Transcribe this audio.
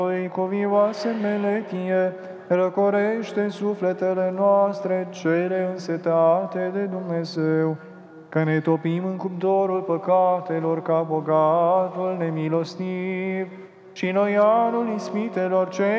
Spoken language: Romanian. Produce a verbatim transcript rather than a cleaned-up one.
covioase melechie, răcorește sufletele noastre cele însetate de Dumnezeu, că ne topim în cuptorul păcatelor ca bogatul nemilostiv și noi anul ispitelor cei